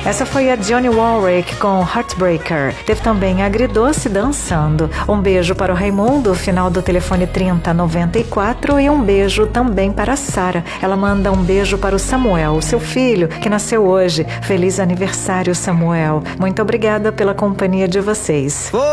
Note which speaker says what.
Speaker 1: Essa foi a Dionne Warwick com Heartbreaker. Teve também Agridoce Dançando. Um beijo para o Raimundo, final do telefone 3094, e um beijo também para a Sara. Ela manda um beijo para o Samuel, seu filho, que nasceu hoje. Feliz aniversário, Samuel. Muito obrigada pela companhia de vocês.